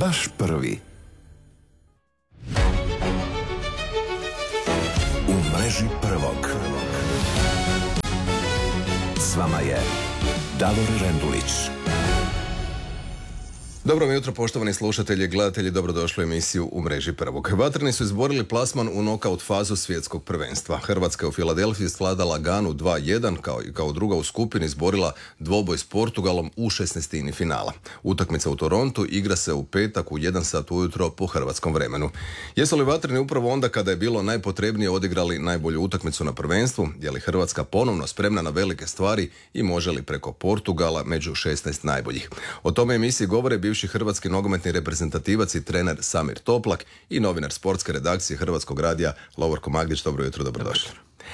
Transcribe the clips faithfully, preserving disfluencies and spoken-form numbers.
baš prvi. U mreži prvog. S vama je Davor Rendulić. Dobro mi jutro, poštovani slušatelji i gledatelji, dobrodošli u emisiju U mreži prvog. Vatreni su izborili plasman u nokaut fazu svjetskog prvenstva. Hrvatska je u Filadelfiji svladala Ganu dva jedan, kao i kao druga u skupini izborila dvoboj s Portugalom u šesnaestini finala. Utakmica u Torontu igra se u petak u jedan sat ujutro po hrvatskom vremenu. Jesu li vatreni upravo onda kada je bilo najpotrebnije odigrali najbolju utakmicu na prvenstvu? Je li Hrvatska ponovno spremna na velike stvari i može li preko Portugala među šesnaest najboljih? O tome emisiji govore bivši hrvatski nogometni reprezentativac i trener Samir Toplak i novinar sportske redakcije Hrvatskog radija Lovorko Magdić. Dobro jutro, dobrodošli.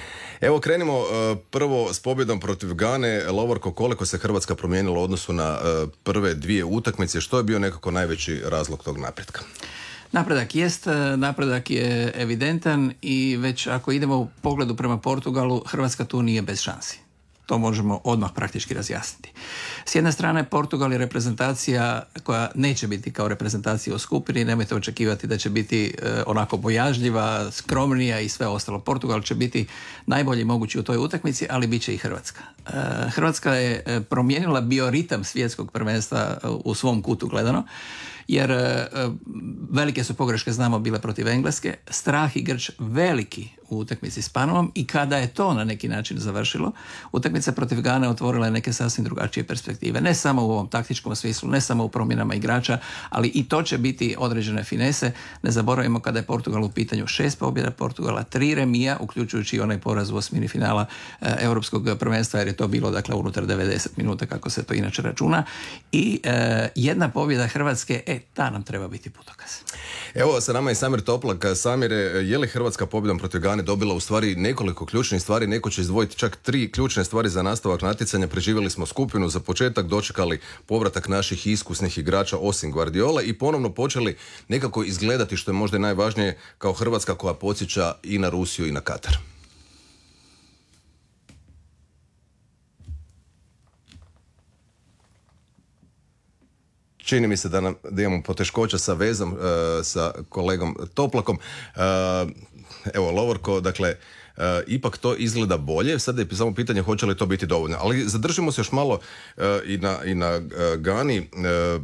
Evo krenimo uh, prvo s pobjedom protiv Gane. Lovorko, koliko se Hrvatska promijenila u odnosu na uh, prve dvije utakmice? Što je bio nekako najveći razlog tog napretka? Napredak jest, napredak je evidentan i već ako idemo u pogledu prema Portugalu, Hrvatska tu nije bez šansi. To možemo odmah praktički razjasniti. S jedne strane, Portugal je reprezentacija koja neće biti kao reprezentacija u skupini, nemojte očekivati da će biti e, onako bojažljiva, skromnija i sve ostalo. Portugal će biti najbolji mogući u toj utakmici, ali bit će i Hrvatska. E, Hrvatska je promijenila bioritam svjetskog prvenstva u svom kutu gledano, jer e, velike su pogreške, znamo, bile protiv Engleske, strah i grč veliki u utakmici s Panamom i kada je to na neki način završilo, utakmica protiv Gane otvorila je neke sasvim drugačije perspektive. Ne samo u ovom taktičkom smislu, ne samo u promjenama igrača, ali i to će biti određene finese. Ne zaboravimo kada je Portugal u pitanju šest pobjeda Portugala, tri remija, uključujući i onaj poraz u osmini finala e, europskog prvenstva, jer je to bilo dakle unutar devedeset minuta, kako se to inače računa. I e, jedna pobjeda Hrvatske, e, ta nam treba biti putokaz. Evo, sa nama je Samir Toplak. Samire, je li Hrvatska pobjedom protiv Gane dobila u stvari nekoliko ključnih stvari? Neko će izdvojiti čak tri ključne stvari za nastavak natjecanja. Preživjeli smo skupinu za početak, dočekali povratak naših iskusnih igrača osim Guardiola i ponovno počeli nekako izgledati, što je možda najvažnije, kao Hrvatska koja podsjeća i na Rusiju i na Katar. Čini mi se da, nam, da imamo poteškoća sa vezom uh, sa kolegom Toplakom. Uh, evo, Lovorko, dakle, uh, ipak to izgleda bolje. Sada je samo pitanje hoće li to biti dovoljno. Ali zadržimo se još malo uh, i na, i na uh, Gani. Uh,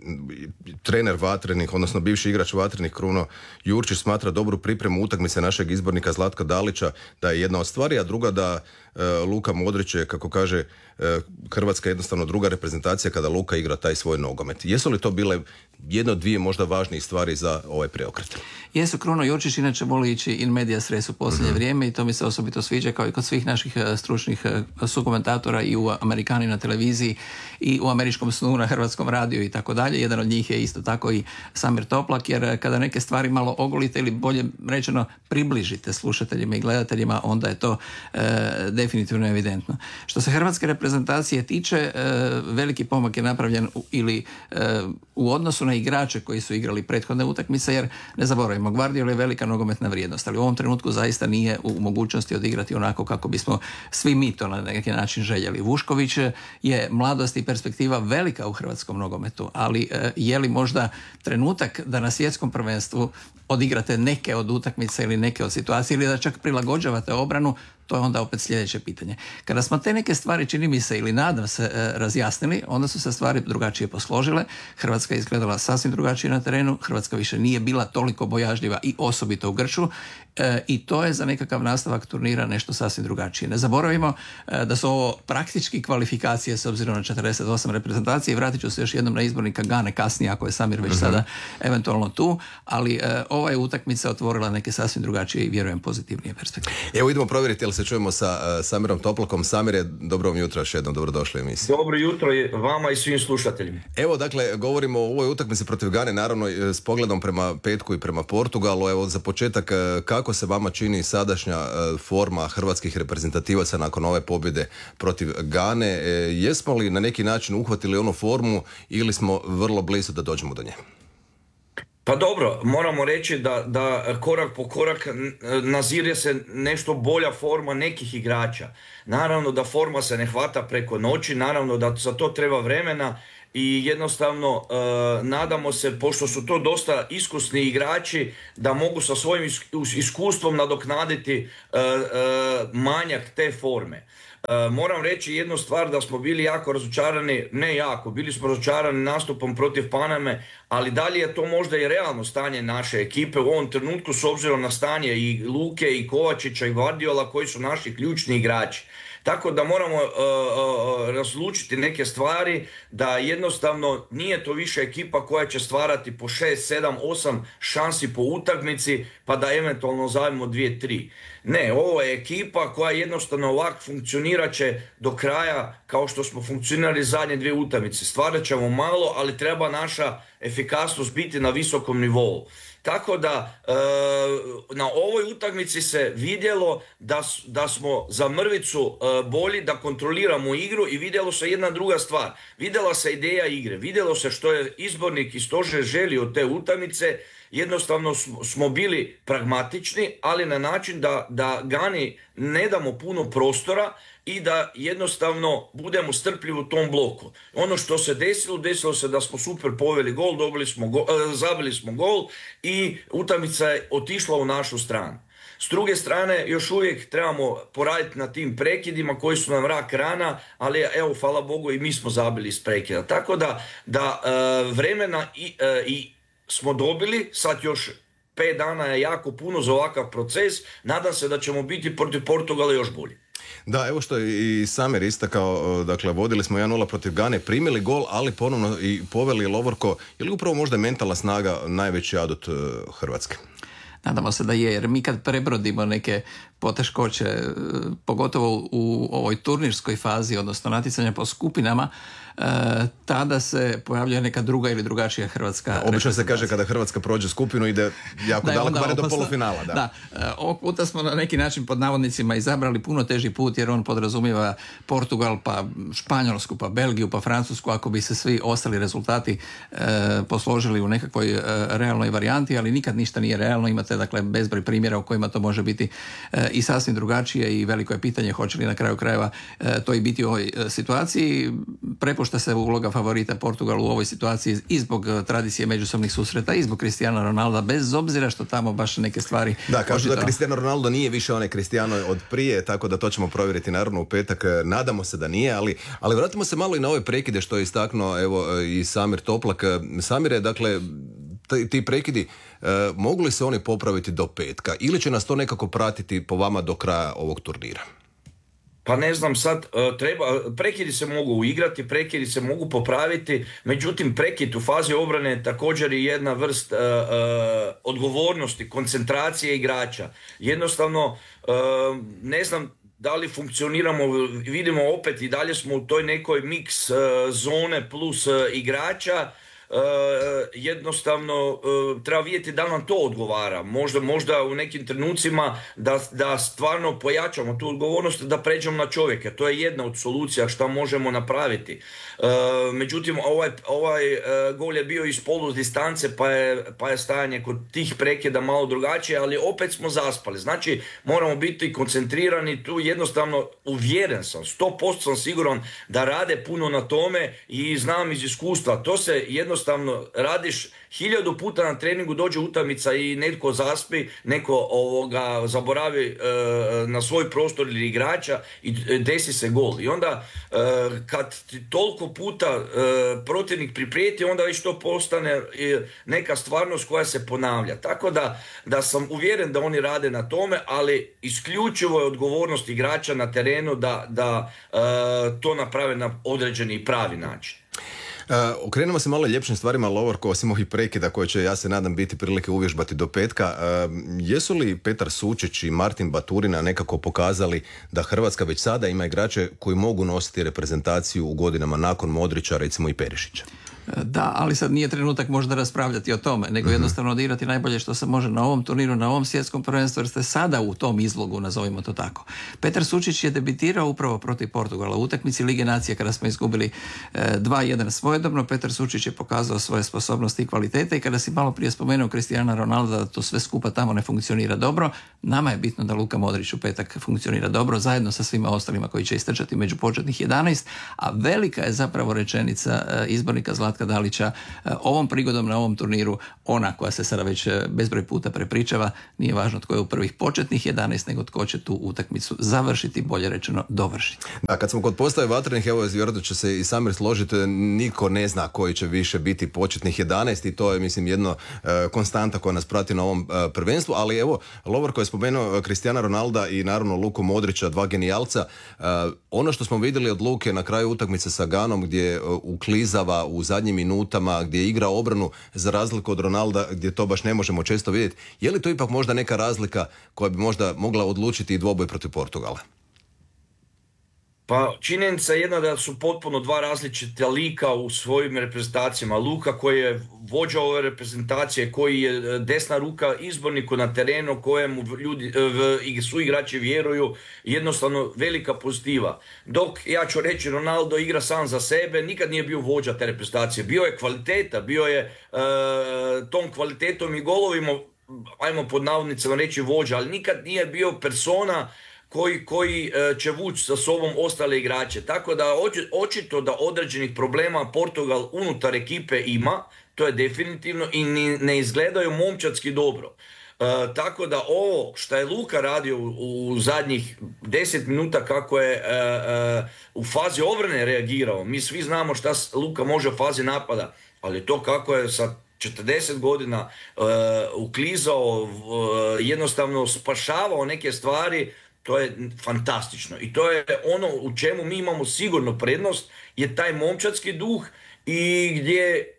trener Vatrenih, odnosno bivši igrač Vatrenih Kruno Jurčić smatra dobru pripremu utakmice našeg izbornika Zlatka Dalića da je jedna od stvari, a druga da e, Luka Modrić je, kako kaže, e, Hrvatska jednostavno druga reprezentacija kada Luka igra taj svoj nogomet. Jesu li to bile jedno, dvije možda važnijih stvari za ovaj preokret? Jesu. Kruno Jurčić inače voli ići in medias res u posljednje mm-hmm. vrijeme i to mi se osobito sviđa, kao i kod svih naših stručnih sukomentatora i u Amerikani na televiziji i u Američkom snu na Hrvatskom radiju i tako dalje. Jedan od njih je isto tako i Samir Toplak, jer kada neke stvari malo ogolite ili bolje rečeno približite slušateljima i gledateljima, onda je to e, definitivno evidentno. Što se hrvatske reprezentacije tiče, e, veliki pomak je napravljen u, ili e, u odnosu na igrače koji su igrali prethodne utakmice, jer ne zaboravimo, Guardiola je velika nogometna vrijednost, ali u ovom trenutku zaista nije u mogućnosti odigrati onako kako bismo svi mi to na neki način željeli. Vušković je mladost i perspektiva velika u hrvatskom nogometu, ali je li možda trenutak da na svjetskom prvenstvu odigrate neke od utakmica ili neke od situacija ili da čak prilagođavate obranu, to je onda opet sljedeće pitanje. Kada smo te neke stvari, čini mi se ili nadam se, razjasnili, onda su se stvari drugačije posložile. Hrvatska je izgledala sasvim drugačije na terenu, Hrvatska više nije bila toliko bojažljiva i osobito u grču e, i to je za nekakav nastavak turnira nešto sasvim drugačije. Ne zaboravimo e, da su ovo praktički kvalifikacije s obzirom na četrdeset osam reprezentacije i vratit ću se još jednom na izbornika Gane kasnije, ako je Samir već uh-huh. sada eventualno tu, ali e, ova je utakmica otvorila neke sasvim drugačije i vjerujem pozitivnije perspektive. Evo idemo provjeriti, jel se čujemo sa uh, Samirom Toplakom. Samire, dobro vam jutro još jednom, dobrodošli u emisiju. Dobro jutro vama i svim slušateljima. Evo, dakle, govorimo o ovoj utakmici protiv Gane, naravno s pogledom prema petku i prema Portugalu. Evo, za početak, kako se vama čini sadašnja uh, forma hrvatskih reprezentativaca nakon ove pobjede protiv Gane? E, jesmo li na neki način uhvatili onu formu ili smo vrlo blizu da dođemo do nje? Pa dobro, moramo reći da, da korak po korak nazire se nešto bolja forma nekih igrača. Naravno da forma se ne hvata preko noći, naravno da za to treba vremena i jednostavno e, nadamo se, pošto su to dosta iskusni igrači, da mogu sa svojim iskustvom nadoknaditi e, e, manjak te forme. E, moram reći jednu stvar, da smo bili jako razočarani, ne jako, bili smo razočarani nastupom protiv Paname, ali da li je to možda i realno stanje naše ekipe u ovom trenutku s obzirom na stanje i Luke i Kovačića i Guardiola koji su naši ključni igrači. Tako da moramo uh, uh, razlučiti neke stvari, da jednostavno nije to više ekipa koja će stvarati po šest, sedam, osam šansi po utakmici pa da eventualno zajmemo dvije, tri. Ne, ovo je ekipa koja jednostavno ovak funkcionirat će do kraja kao što smo funkcionirali zadnje dvije utakmice. Stvarat ćemo malo, ali treba naša efikasnost biti na visokom nivou. Tako da e, na ovoj utakmici se vidjelo da, da smo za mrvicu e, bolji, da kontroliramo igru i vidjelo se jedna druga stvar. Vidjela se ideja igre, vidjelo se što je izbornik i stožer želio od te utakmice. Jednostavno smo bili pragmatični, ali na način da, da Gani ne damo puno prostora i da jednostavno budemo strpljivi u tom bloku. Ono što se desilo, desilo se da smo super poveli gol, dobili smo gol, zabili smo gol i utakmica je otišla u našu stranu. S druge strane, još uvijek trebamo poraditi na tim prekidima koji su nam rak rana, ali evo, hvala Bogu, i mi smo zabili iz prekida. Tako da, da e, vremena i, e, i smo dobili, sad još pet dana je jako puno za ovakav proces, nadam se da ćemo biti protiv Portugala još bolji. Da, evo što je i Samir istakao, dakle, vodili smo jedan nula protiv Gane, primili gol, ali ponovno i poveli Lovorko. Je li upravo možda mentalna snaga najveći adut Hrvatske? Nadamo se da je, jer mi kad prebrodimo neke poteškoće, pogotovo u ovoj turnirskoj fazi, odnosno natjecanja po skupinama, e, tada se pojavljuje neka druga ili drugačija Hrvatska. Obično se kaže kada Hrvatska prođe skupinu ide jako daleko, bare do polufinala. Da, da. E, ovog puta smo na neki način pod navodnicima izabrali puno teži put, jer on podrazumijeva Portugal, pa Španjolsku, pa Belgiju, pa Francusku, ako bi se svi ostali rezultati e, posložili u nekakvoj e, realnoj varijanti, ali nikad ništa nije realno. Imate dakle bezbroj primjera u kojima to može biti e, i sasvim drugačije i veliko je pitanje hoće li na kraju krajeva e, to i biti u ovoj e, situaciji. Prepušta se uloga favorita Portugalu u ovoj situaciji i zbog e, tradicije međusobnih susreta i zbog Cristiano Ronalda, bez obzira što tamo baš neke stvari... Da, kažu da Cristiano Ronaldo nije više onaj Cristiano od prije, tako da to ćemo provjeriti naravno u petak. Nadamo se da nije, ali, ali vratimo se malo i na ove prekide što je istaknuo evo i Samir Toplak. Samire, dakle, T- ti prekidi, e, mogu li se oni popraviti do petka ili će nas to nekako pratiti po vama do kraja ovog turnira? Pa ne znam sad, treba, prekidi se mogu uigrati, prekidi se mogu popraviti, međutim prekid u fazi obrane je također i jedna vrst uh, uh, odgovornosti, koncentracije igrača. Jednostavno, uh, ne znam da li funkcioniramo, vidimo opet i dalje smo u toj nekoj miks uh, zone plus uh, igrača. Uh, jednostavno uh, treba vidjeti da nam to odgovara. Možda, možda u nekim trenucima da, da stvarno pojačamo tu odgovornost, da pređemo na čovjeka. To je jedna od solucija što možemo napraviti. Uh, međutim, ovaj, ovaj uh, gol je bio iz polu distance, pa je, pa je stajanje kod tih prekida malo drugačije, ali opet smo zaspali. Znači, moramo biti koncentrirani tu, jednostavno uvjeren sam, sto posto sam siguran da rade puno na tome i znam iz iskustva. To se jednostavno Jednostavno radiš hiljadu puta na treningu, dođe utakmica i netko zaspi, neko ovoga zaboravi e, na svoj prostor ili igrača i desi se gol. I onda e, kad ti toliko puta e, protivnik priprijeti, onda već to postane e, neka stvarnost koja se ponavlja. Tako da, da sam uvjeren da oni rade na tome, ali isključivo je odgovornost igrača na terenu da, da e, to naprave na određeni i pravi način. Uh, okrenemo se malo ljepšim stvarima, Lovorko, osim ovih prekida koje će, ja se nadam, biti prilike uvježbati do petka. Uh, jesu li Petar Sučić i Martin Baturina nekako pokazali da Hrvatska već sada ima igrače koji mogu nositi reprezentaciju u godinama nakon Modrića, recimo i Perišića? Da, ali sad nije trenutak možda raspravljati o tome, nego jednostavno odigrati najbolje što se može na ovom turniru, na ovom svjetskom prvenstvu, jer ste sada u tom izlogu, nazovimo to tako. Petar Sučić je debitirao upravo protiv Portugala u utakmici Lige nacije kada smo izgubili e, dva jedan svojedobno. Petar Sučić je pokazao svoje sposobnosti i kvalitete i kada si malo prije spomenuo Cristiana Ronalda da to sve skupa tamo ne funkcionira dobro, nama je bitno da Luka Modrić u petak funkcionira dobro, zajedno sa svima ostalima koji će istrčati među početnih jedanaest, a velika je zapravo rečenica e, izbornika Zlatka Dalića e, ovom prigodom na ovom turniru, ona koja se sada već bezbroj puta prepričava, nije važno tko je u prvih početnih jedanaest, nego tko će tu utakmicu završiti, bolje rečeno dovršiti. Da, kad smo kod postave vatrenih, evo vjerojatno će se i Samir složiti, niko ne zna koji će više biti početnih jedanaest i to je mislim jedno e, konstanta koja nas prati na ovom e, prvenstvu, ali evo Lovor koji je spomenuo Cristiana Ronalda i naravno Luku Modrića, dva genijalca, e, ono što smo vidjeli od Luke na kraju utakmice sa Ganom gdje e, uklizava u zadnjim minutama, gdje igra obranu za razliku od Ronalda gdje to baš ne možemo često vidjeti, je li to ipak možda neka razlika koja bi možda mogla odlučiti i dvoboj protiv Portugala? Pa činjenica je jedna da su potpuno dva različita lika u svojim reprezentacijama. Luka koji je vođa ove reprezentacije, koji je desna ruka izborniku na terenu, kojemu ljudi, su igrači vjeruju, jednostavno velika pozitiva. Dok ja ću reći Ronaldo igra sam za sebe, nikad nije bio vođa te reprezentacije. Bio je kvaliteta, bio je e, tom kvalitetom i golovima, ajmo pod navodnicama reći vođa, ali nikad nije bio persona koji, koji će vući sa sobom ostale igrače. Tako da očito da određenih problema Portugal unutar ekipe ima, to je definitivno, i ne izgledaju momčadski dobro. E, tako da ovo što je Luka radio u, u zadnjih deset minuta kako je e, e, u fazi obrane reagirao, mi svi znamo šta Luka može u fazi napada, ali to kako je sa četrdeset godina e, uklizao, e, jednostavno spašavao neke stvari, to je fantastično. I to je ono u čemu mi imamo sigurno prednost, je taj momčadski duh i gdje e,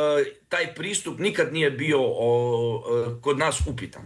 taj pristup nikad nije bio o, e, kod nas upitan.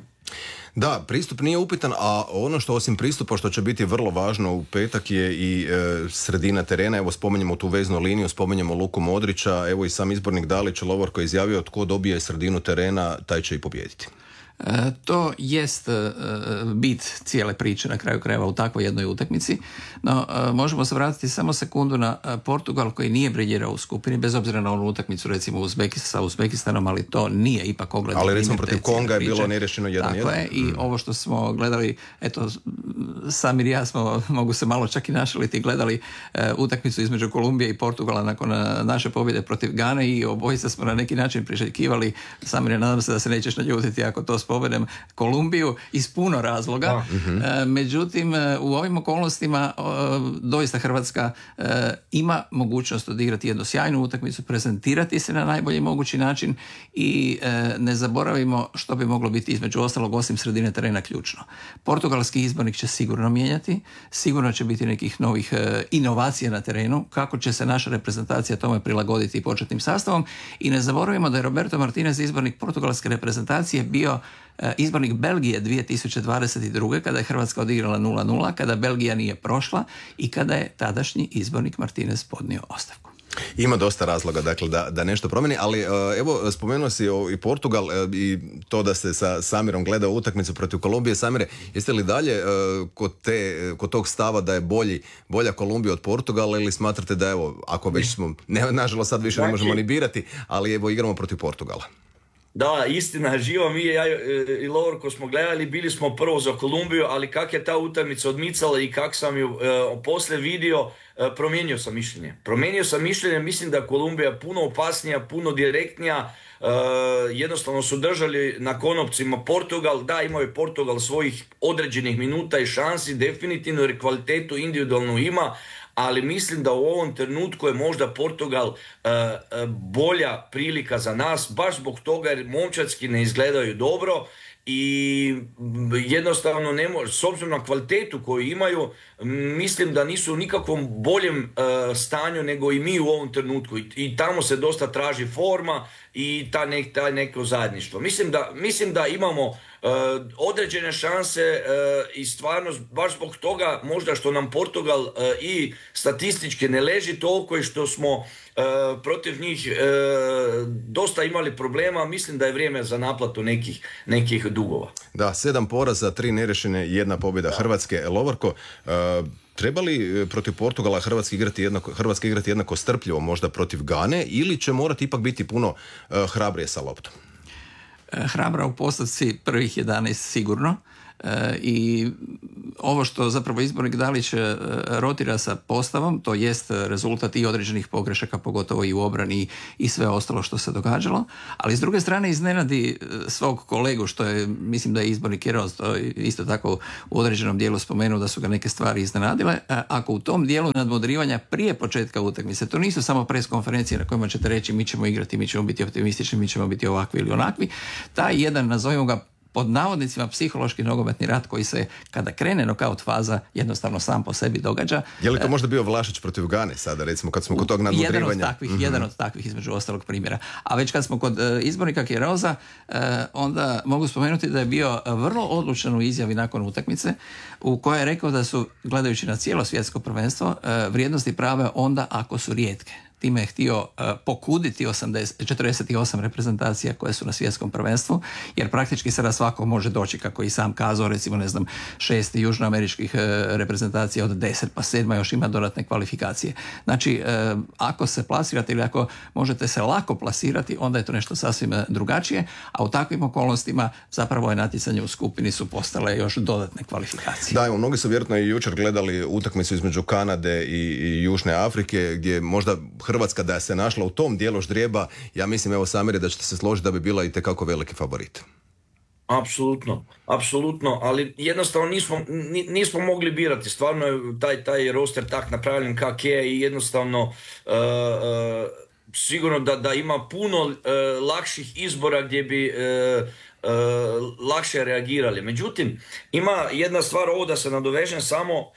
Da, pristup nije upitan, a ono što osim pristupa što će biti vrlo važno u petak je i e, sredina terena. Evo spomenjemo tu veznu liniju, spomenjemo Luku Modrića, evo i sam izbornik Dalić, Lovor koji je izjavio tko dobije sredinu terena, taj će i pobijediti. E, to jest e, bit cijele priče na kraju krajeva u takvoj jednoj utakmici, no e, možemo se vratiti samo sekundu na Portugal koji nije briljirao u skupini, bez obzira na onu utakmicu recimo Uzbekist, sa Uzbekistanom, ali to nije ipak ogledni. Ali recimo protiv Konga je bilo nerešeno jedan jedan. Tako je, i mm. ovo što smo gledali, eto, Samir i ja smo, mogu se malo čak i našaliti, gledali e, utakmicu između Kolumbije i Portugala nakon naše pobjede protiv Gane i obojica smo na neki način priželjkivali, Samir, nadam se da se nećeš naljutiti ako to spomenem, Kolumbiju iz puno razloga. Oh, uh-huh. e, međutim, u ovim okolnostima e, doista Hrvatska e, ima mogućnost odigrati jednu sjajnu utakmicu, prezentirati se na najbolji mogući način i e, ne zaboravimo što bi moglo biti između ostalog osim sredine terena ključno. Portugalski izbornik će sigurno mijenjati, sigurno će biti nekih novih e, inovacija na terenu, kako će se naša reprezentacija tome prilagoditi početnim sastavom, i ne zaboravimo da je Roberto Martinez, izbornik portugalske reprezentacije, bio izbornik Belgije dvije tisuće dvadeset druge kada je Hrvatska odigrala nula nula, kada Belgija nije prošla i kada je tadašnji izbornik Martinez podnio ostavku. Ima dosta razloga dakle, da, da nešto promijeni, ali evo spomenuo si i Portugal i to da se sa Samirom gleda utakmicu protiv Kolumbije. Samire, jeste li dalje kod, te, kod tog stava da je bolji, bolja Kolumbija od Portugala, ili smatrate da evo, ako već smo, ne, nažalost sad više ne možemo ni birati, ali evo igramo protiv Portugala? Da, istina, živa mi je, ja i Lovor ko smo gledali, bili smo prvo za Kolumbiju, ali kak je ta utakmica odmicala i kak sam ju e, poslije vidio, e, promijenio sam mišljenje. Promijenio sam mišljenje, mislim da Kolumbija puno opasnija, puno direktnija, e, jednostavno su držali na konopcima Portugal. Da, imao je Portugal svojih određenih minuta i šansi, definitivno, jer kvalitetu individualno ima, ali mislim da u ovom trenutku je možda Portugal uh, uh, bolja prilika za nas, baš zbog toga jer momčadski ne izgledaju dobro i jednostavno ne može, s obzirom na kvalitetu koju imaju, mislim da nisu u nikakvom boljem uh, stanju nego i mi u ovom trenutku i, i tamo se dosta traži forma i ta nek, ta neko zajedništvo. Mislim da, mislim da imamo uh, određene šanse uh, i stvarno baš zbog toga možda što nam Portugal uh, i statistički ne leži toliko i što smo uh, protiv njih uh, dosta imali problema, mislim da je vrijeme za naplatu nekih, nekih dugova. Da, sedam poraza, tri nerešene, jedna pobjeda da. Hrvatske. Lovorko, uh, treba li protiv Portugala Hrvatski igrati jednako, Hrvatski igrati jednako strpljivo možda protiv Gane ili će morati ipak biti puno uh, hrabrije sa loptom? Hrabra u postavci prvih jedanaest sigurno. E, i ovo što zapravo izbornik Dalić e, rotira sa postavom, to jest rezultat i određenih pogrešaka, pogotovo i u obrani i sve ostalo što se događalo, ali s druge strane iznenadi svog kolegu, što je, mislim da je izbornik Jeroz to isto tako u određenom dijelu spomenuo da su ga neke stvari iznenadile. A ako u tom dijelu nadmudrivanja prije početka utakmice, to nisu samo pres konferencije na kojima ćete reći mi ćemo igrati, mi ćemo biti optimistični, mi ćemo biti ovakvi ili onakvi, taj jedan, nazovimo ga pod navodnicima psihološki nogometni rat koji se kada krene nokaut faza jednostavno sam po sebi događa. Je li to možda bio Vlašić protiv Gane sada, recimo, kad smo kod tog nadmudrivanja? Jedan od takvih, mm-hmm. jedan od takvih između ostalog primjera. A već kad smo kod uh, izbornika Kjeroza, uh, onda mogu spomenuti da je bio vrlo odlučan u izjavi nakon utakmice u kojoj je rekao da su, gledajući na cijelo svjetsko prvenstvo, uh, vrijednosti prave onda ako su rijetke. Time je htio uh, pokuditi osamdeset, četrdeset osam reprezentacija koje su na svjetskom prvenstvu, jer praktički sada svako može doći, kako i sam kazao, recimo ne znam, šest južnoameričkih uh, reprezentacija od deset, pa sedma još ima dodatne kvalifikacije. Znači, uh, ako se plasirate ili ako možete se lako plasirati, onda je to nešto sasvim drugačije, a u takvim okolnostima zapravo je natjecanje u skupini su postale još dodatne kvalifikacije. Da, evo, mnogi su vjerojatno i jučer gledali utakmicu između Kanade i, i Južne Afrike, gdje možda Hrvatska da se našla u tom dijelu ždrijeba, ja mislim, evo Samir, da ćete se složiti da bi bila itekako veliki favorit. Apsolutno, apsolutno, ali jednostavno nismo, nismo mogli birati, stvarno je taj, taj roster tak napravljen kak je i jednostavno uh, uh, sigurno da, da ima puno uh, lakših izbora gdje bi uh, Uh, lakše reagirali. Međutim, ima jedna stvar, ovo da se nadovežem samo uh,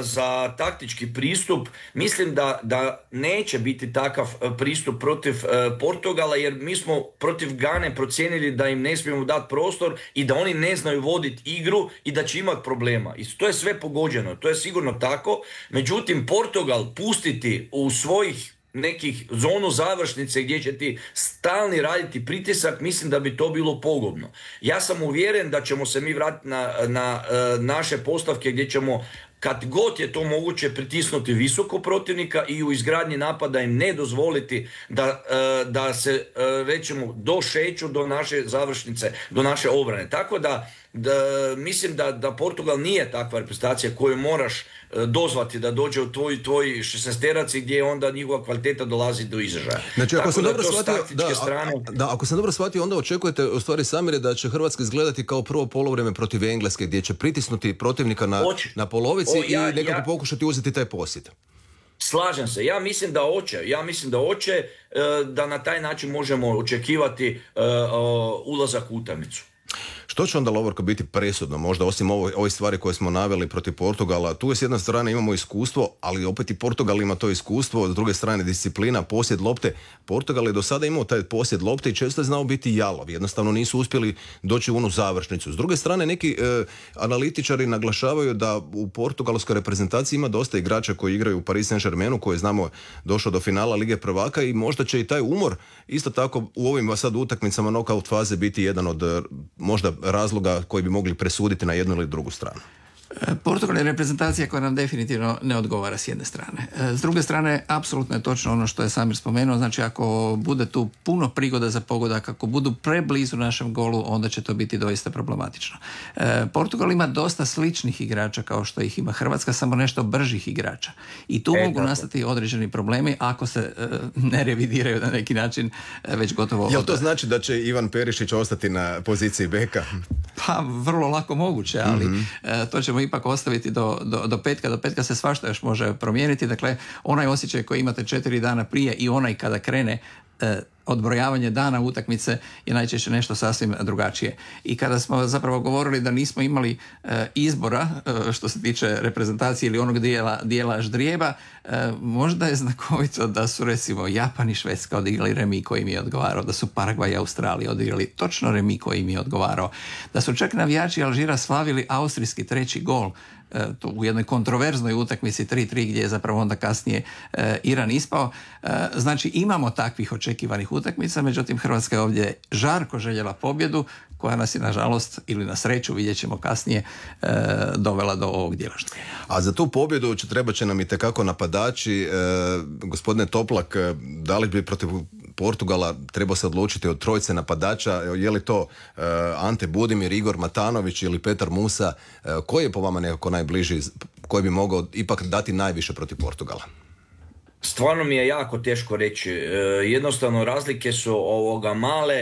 za taktički pristup. Mislim da, da neće biti takav uh, pristup protiv uh, Portugala, jer mi smo protiv Gane procijenili da im ne smijemo dati prostor i da oni ne znaju voditi igru i da će imati problema. I to je sve pogođeno, to je sigurno tako. Međutim, Portugal pustiti u svojih nekih zonu završnice gdje će ti stalni raditi pritisak, mislim da bi to bilo pogubno. Ja sam uvjeren da ćemo se mi vratiti na, na uh, naše postavke gdje ćemo kad god je to moguće pritisnuti visoko protivnika i u izgradnji napada im ne dozvoliti da, uh, da se uh, rećemo došeću do naše završnice, do naše obrane. Tako da, da mislim da, da Portugal nije takva reprezentacija koju moraš uh, dozvati da dođe u tvoj, tvoj šesnesterac gdje onda njihova kvaliteta dolazi do izražaja. Znači, ako Tako sam da dobro shvatio, da, strane... da, ako sam dobro shvatio, onda očekujete u stvari, Samire, da će Hrvatska izgledati kao prvo poluvreme protiv Engleske, gdje će pritisnuti protivnika na, na polovici o, ja, i nekako ja... pokušati uzeti taj posjed. Slažem se, ja mislim da hoće, ja mislim da hoće, da na taj način možemo očekivati ulazak u utakmicu. Što će onda, Lovorko, biti presudno? Možda osim ovoj, ovoj stvari koje smo naveli protiv Portugala, tu je s jedne strane imamo iskustvo, ali opet i Portugal ima to iskustvo, s druge strane disciplina, posjed lopte. Portugal je do sada imao taj posjed lopte i često je znao biti jalov, jednostavno nisu uspjeli doći u onu završnicu. S druge strane, neki e, analitičari naglašavaju da u portugalskoj reprezentaciji ima dosta igrača koji igraju u Paris Saint-Germainu, koji znamo došao do finala Lige prvaka i možda će i taj umor isto tako u ovim sad utakmicama knockout faze biti jedan od možda razloga koji bi mogli presuditi na jednu ili drugu stranu. Portugal je reprezentacija koja nam definitivno ne odgovara s jedne strane. S druge strane, apsolutno je točno ono što je Samir spomenuo, znači ako bude tu puno prigoda za pogodak, ako budu preblizu našem golu, onda će to biti doista problematično. Portugal ima dosta sličnih igrača kao što ih ima Hrvatska, samo nešto bržih igrača. I tu e, mogu tako. nastati određeni problemi ako se ne revidiraju na neki način već gotovo... Jel to od... znači da će Ivan Perišić ostati na poziciji beka? Pa vrlo lako moguće, ali mm-hmm. to ćemo ipak ostaviti do, do, do petka. Do petka se svašta još može promijeniti. Dakle, onaj osjećaj koji imate četiri dana prije i onaj kada krene, odbrojavanje dana utakmice je najčešće nešto sasvim drugačije. I kada smo zapravo govorili da nismo imali e, izbora e, što se tiče reprezentacije ili onog dijela, dijela ždrijeba, e, možda je znakovito da su recimo Japan i Švedska odigrali remi koji im je odgovarao, da su Paragvaj i Australija odigrali točno remi koji im je odgovarao, da su čak navijači Alžira slavili austrijski treći gol to u jednoj kontroverznoj utakmici tri tri gdje je zapravo onda kasnije e, Iran ispao. E, znači imamo takvih očekivanih utakmica, međutim Hrvatska je ovdje žarko željela pobjedu koja nas je nažalost ili na sreću, vidjet ćemo kasnije, e, dovela do ovog dijela. A za tu pobjedu će, treba će nam i tekako napadači. E, gospodine Toplak, da li bi protiv Portugala trebao se odlučiti od trojce napadača? Je li to e, Ante Budimir, Igor Matanović ili Petar Musa? E, koji je po vama nekako najbliži, koji bi mogao ipak dati najviše protiv Portugala? Stvarno mi je jako teško reći. E, jednostavno razlike su ovoga male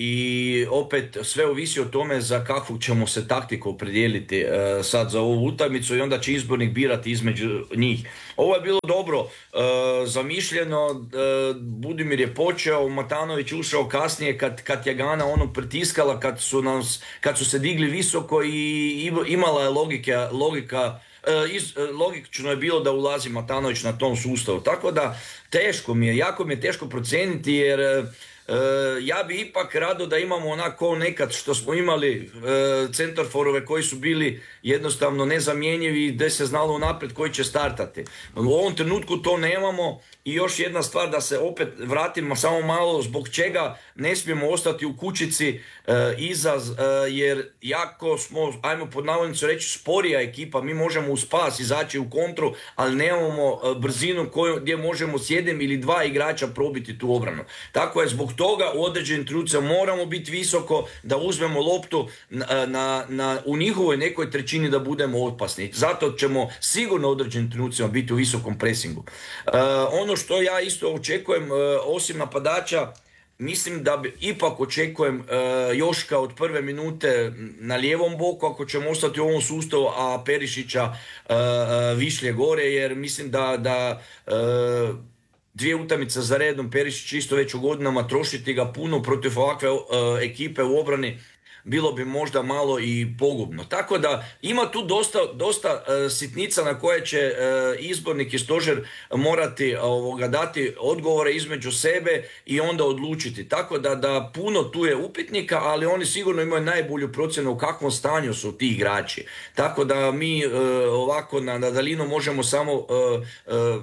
i opet sve ovisi o tome za kakvu ćemo se taktiku opredijeliti e, sad za ovu utakmicu i onda će izbornik birati između njih. Ovo je bilo dobro e, zamišljeno, e, Budimir je počeo, Matanović ušao kasnije kad, kad je Gana ono pritiskala, kad su, nas, kad su se digli visoko i imala je logika, logika Iz, logično je bilo da ulazi Matanović na tom sustavu, tako da teško mi je, jako mi je teško procijeniti jer e, ja bi ipak rado da imamo onako nekad što smo imali e, centarforove koji su bili jednostavno nezamjenjivi, gdje se znalo unaprijed koji će startati. U ovom trenutku to nemamo i još jedna stvar da se opet vratimo samo malo zbog čega ne smijemo ostati u kućici e, iza, e, jer jako smo, ajmo pod navodnicu reći, sporija ekipa, mi možemo u spas izaći u kontru, ali nemamo brzinu koju, gdje možemo s jednim ili dva igrača probiti tu obranu. Tako je, zbog toga u određenim trenucima moramo biti visoko, da uzmemo loptu na, na, na, u njihovoj nekoj trećini da budemo opasni. Zato ćemo sigurno u određenim trenucima biti u visokom presingu. Uh, ono što ja isto očekujem, uh, osim napadača, mislim da bi, ipak očekujem uh, Joška od prve minute na lijevom boku, ako ćemo ostati u ovom sustavu, a Perišića uh, uh, višlje gore, jer mislim da, da uh, dvije utakmice za redom Perišić isto već u godinama, trošiti ga puno protiv ovakve uh, ekipe u obrani bilo bi možda malo i pogubno. Tako da ima tu dosta, dosta uh, sitnica na koje će uh, izbornik i stožer morati uh, ovoga, dati odgovore između sebe i onda odlučiti. Tako da, da puno tu je upitnika, ali oni sigurno imaju najbolju procjenu u kakvom stanju su ti igrači. Tako da mi uh, ovako na, na daljinu možemo samo uh, uh,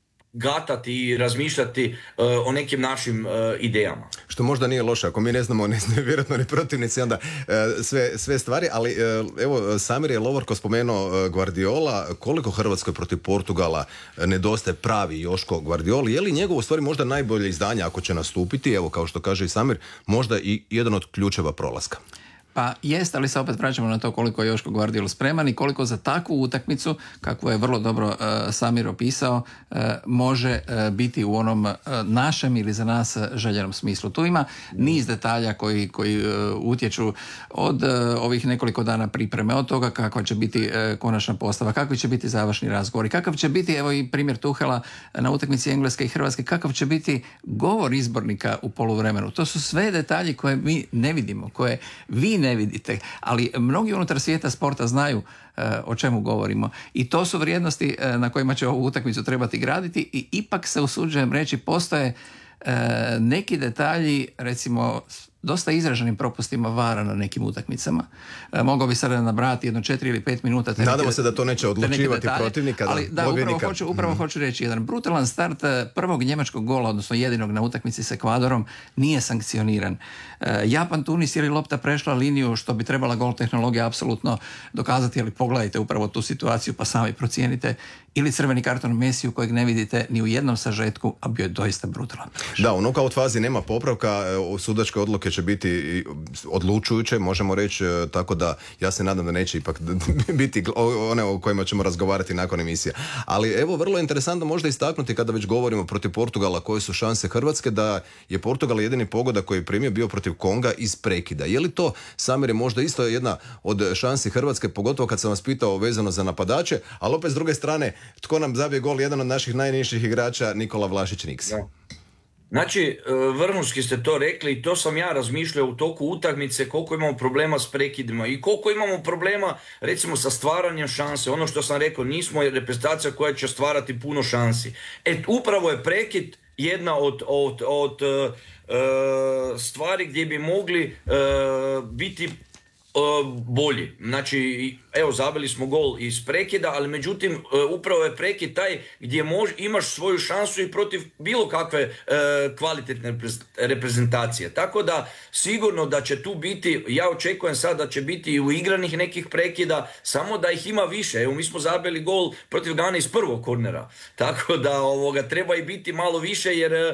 gatati i razmišljati uh, o nekim našim uh, idejama. Što možda nije loše, ako mi ne znamo, ne znamo vjerojatno ni protivnici, onda uh, sve, sve stvari, ali uh, evo, Samir je Lovorko spomenuo uh, Guardiola, koliko Hrvatskoj protiv Portugala uh, nedostaje pravi Joško Guardioli, je li njegovo stvari možda najbolje izdanje ako će nastupiti, evo kao što kaže i Samir, možda i jedan od ključeva prolaska? Pa jest, ali se opet vraćamo na to koliko je Joško Guardiol spreman i koliko za takvu utakmicu, kakvu je vrlo dobro uh, Samir opisao, uh, može uh, biti u onom uh, našem ili za nas uh, željenom smislu. Tu ima niz detalja koji, koji uh, utječu od uh, ovih nekoliko dana pripreme, od toga kakva će biti uh, konačna postava, kakvi će biti završni razgovori, kakav će biti, evo i primjer Tuhela na utakmici Engleske i Hrvatske, kakav će biti govor izbornika u poluvremenu. To su sve detalji koje mi ne vidimo, koje vi ne vidite, ali mnogi unutar svijeta sporta znaju uh, o čemu govorimo i to su vrijednosti uh, na kojima će ovu utakmicu trebati graditi i ipak se usuđujem reći postoje uh, neki detalji, recimo dosta izraženim propustima vara na nekim utakmicama. E, mogao bi sada nabrati jedno četiri ili pet minuta. Nadamo neke, se da to neće odlučivati protivnika. Ali da, da upravo, hoću, upravo mm-hmm. hoću reći, jedan brutalan start prvog njemačkog gola, odnosno jedinog na utakmici s Ekvadorom, nije sankcioniran. E, Japan, Tunis, je li lopta prešla liniju, što bi trebala gol tehnologija apsolutno dokazati, ali pogledajte upravo tu situaciju pa sami procijenite, ili crveni karton Mesiju kojeg ne vidite ni u jednom sažetku, a bio je doista brutalan. Da, u nokaut fazi nema popravka, sudačke odluke će biti odlučujuće, možemo reći, tako da ja se nadam da neće ipak biti one o kojima ćemo razgovarati nakon emisije. Ali evo, vrlo je interesantno možda istaknuti kada već govorimo protiv Portugala koje su šanse Hrvatske, da je Portugal jedini pogodak koji je primio bio protiv Konga iz prekida. Je li to, Samir, je možda isto jedna od šansi Hrvatske, pogotovo kad sam vas pitao vezano za napadače, ali opet s druge strane, tko nam zabije gol, jedan od naših najnižih igrača, Nikola Vlašić Niksi. Da. Znači, vrhunski ste to rekli i to sam ja razmišljao u toku utakmice koliko imamo problema s prekidima i koliko imamo problema recimo sa stvaranjem šanse. Ono što sam rekao, nismo reprezentacija koja će stvarati puno šansi. E, upravo je prekid jedna od, od, od uh, stvari gdje bi mogli uh, biti bolji. Znači, evo, zabili smo gol iz prekida, ali međutim, upravo je prekid taj gdje mož, imaš svoju šansu i protiv bilo kakve e, kvalitetne reprezentacije. Tako da, sigurno da će tu biti, ja očekujem sad da će biti i uigranih nekih prekida, samo da ih ima više. Evo, mi smo zabili gol protiv Gane iz prvog kornera. Tako da, ovoga, treba i biti malo više, jer e,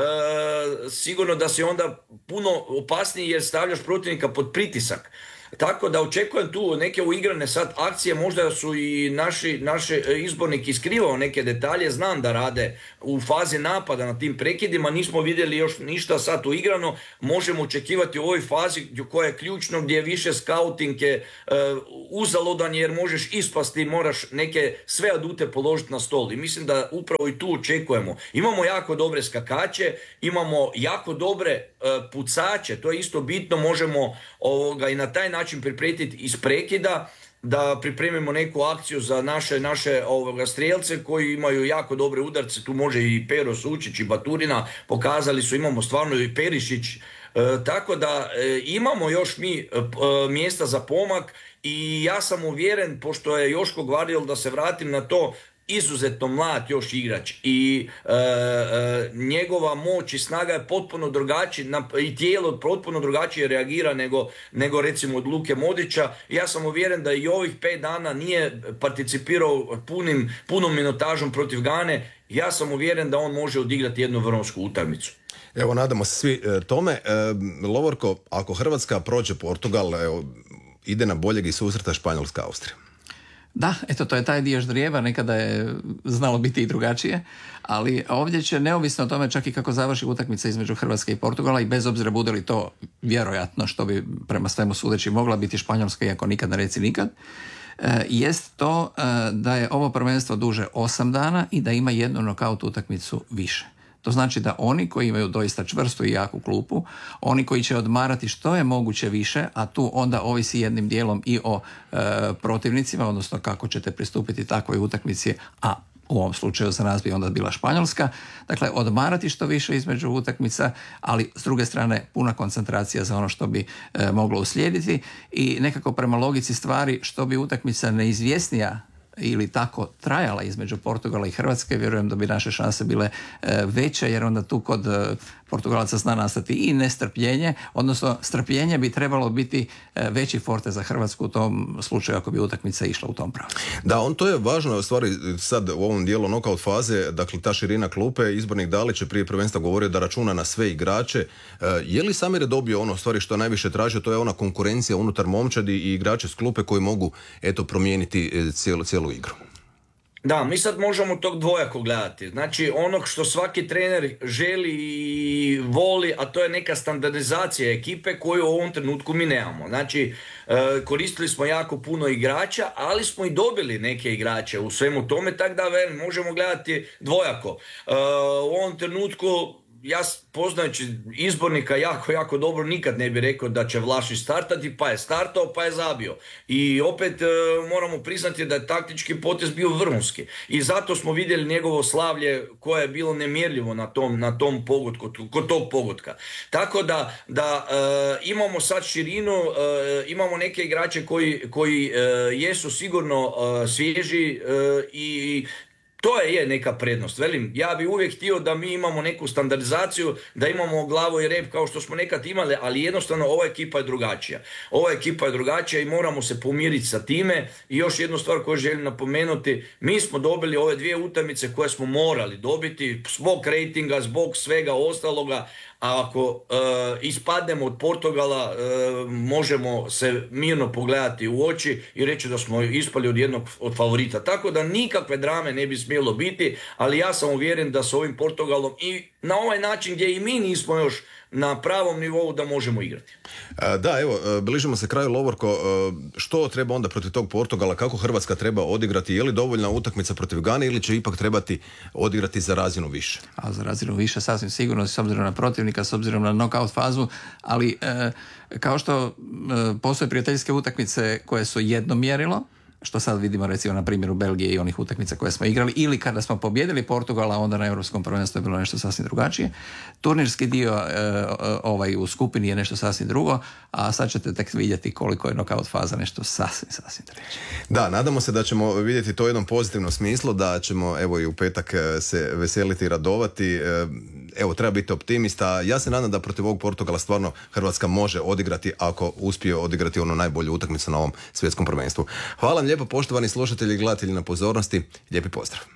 sigurno da se onda puno opasnije jer stavljaš protivnika pod pritisak. Tako da očekujem tu neke uigrane sad akcije, možda su i naši, naši izbornik iskrivao neke detalje, znam da rade u fazi napada na tim prekidima, nismo vidjeli još ništa sad uigrano, možemo očekivati u ovoj fazi koja je ključno, gdje je više skauting je uh, uzaludan jer možeš ispasti, moraš neke sve adute položiti na stol i mislim da upravo i tu očekujemo. Imamo jako dobre skakače, imamo jako dobre uh, pucače, to je isto bitno, možemo ovoga i na taj način pripremiti iz prekida, da pripremimo neku akciju za naše, naše ovoga, strijelce koji imaju jako dobre udarce, tu može i Pero Sučić i Baturina, pokazali su, imamo stvarno i Perišić, e, tako da e, imamo još mi e, mjesta za pomak i ja sam uvjeren, pošto je Joško Gvardiol, da se vratim na to, izuzetno mlad još igrač i e, e, njegova moć i snaga je potpuno drugačija i tijelo potpuno drugačije reagira nego, nego recimo od Luke Modrića. Ja sam uvjeren da i ovih pet dana nije participirao punim, punom minutažom protiv Gane. Ja sam uvjeren da on može odigrati jednu vrhunsku utakmicu. Evo, nadamo se svi e, tome. E, Lovorko, ako Hrvatska prođe Portugal, evo, ide na boljeg i susreta Španjolska Austrija. Da, eto, to je taj dio ždrijeba, nekada je znalo biti i drugačije, ali ovdje će, neovisno o tome čak i kako završi utakmica između Hrvatske i Portugala, i bez obzira bude li to vjerojatno, što bi prema svemu sudeći mogla biti Španjolska, iako nikad ne reci nikad, e, jest to e, da je ovo prvenstvo duže osam dana i da ima jednu nokaut utakmicu više. To znači da oni koji imaju doista čvrstu i jaku klupu, oni koji će odmarati što je moguće više, a tu onda ovisi jednim dijelom i o e, protivnicima, odnosno kako ćete pristupiti takvoj utakmici, a u ovom slučaju za nas bi onda bila Španjolska. Dakle, odmarati što više između utakmica, ali s druge strane puna koncentracija za ono što bi e, moglo uslijediti i nekako prema logici stvari što bi utakmica neizvjesnija ili tako trajala između Portugala i Hrvatske, vjerujem da bi naše šanse bile e, veće, jer onda tu kod e, Portugalaca zna nastati i nestrpljenje, odnosno strpljenje bi trebalo biti e, veći forte za Hrvatsku u tom slučaju ako bi utakmica išla u tom pravcu. Da, on to je važno, u stvari sad u ovom dijelu nokaut faze, dakle ta širina klupe, izbornik Dalić je prije prvenstva govorio da računa na sve igrače. E, je li Samir je dobio ono stvari što najviše tražio, to je ona konkurencija unutar momčadi i igrače s klupe koji mogu eto promijeniti cijelu, cijelu igru? Da, mi sad možemo tog dvojako gledati. Znači, onog što svaki trener želi i voli, a to je neka standardizacija ekipe koju u ovom trenutku mi nemamo. Znači, koristili smo jako puno igrača, ali smo i dobili neke igrače u svemu tome, tako da velim, možemo gledati dvojako. U ovom trenutku ja poznajući izbornika jako, jako dobro, nikad ne bi rekao da će Vlašić startati, pa je startao, pa je zabio. I opet e, moramo priznati da je taktički potez bio vrhunski. I zato smo vidjeli njegovo slavlje koje je bilo nemjerljivo na tom, na tom pogodku, kod tog pogotka. Tako da, da e, imamo sad širinu, e, imamo neke igrače koji, koji e, jesu sigurno e, svježi e, i to je, je neka prednost. Velim, ja bi uvijek htio da mi imamo neku standardizaciju, da imamo glavu i rep kao što smo nekad imali, ali jednostavno ova ekipa je drugačija. Ova ekipa je drugačija i moramo se pomiriti sa time. I još jednu stvar koju želim napomenuti, mi smo dobili ove dvije utakmice koje smo morali dobiti zbog rejtinga, zbog svega ostaloga. A ako uh, ispadnemo od Portugala, uh, možemo se mirno pogledati u oči i reći da smo ispali od jednog od favorita. Tako da nikakve drame ne bi smjelo biti, ali ja sam uvjeren da s ovim Portugalom i na ovaj način gdje i mi nismo još na pravom nivou da možemo igrati. Da, evo, bližimo se kraju, Lovorko. Što treba onda protiv tog Portugala? Kako Hrvatska treba odigrati? Je li dovoljna utakmica protiv Gane ili će ipak trebati odigrati za razinu više? A za razinu više sasvim sigurno, s obzirom na protivnika, s obzirom na knockout fazu, ali e, kao što e, postoje prijateljske utakmice koje su jedno mjerilo, što sad vidimo recimo na primjeru Belgije i onih utakmica koje smo igrali, ili kada smo pobjedili Portugala, onda na Europskom prvenstvu je bilo nešto sasvim drugačije. Turnirski dio e, ovaj u skupini je nešto sasvim drugo, a sad ćete tek vidjeti koliko je knockout faza nešto sasvim, sasvim treće. Da, nadamo se da ćemo vidjeti to u jednom pozitivnom smislu, da ćemo evo i u petak se veseliti i radovati. Evo, treba biti optimista. Ja se nadam da protiv ovog Portugala stvarno Hrvatska može odigrati ako uspije odigrati onu najbolju utakmicu na ovom svjetskom prvenstvu. Hvala vam lijepo, poštovani slušatelji i gledatelji, na pozornosti. Lijepi pozdrav.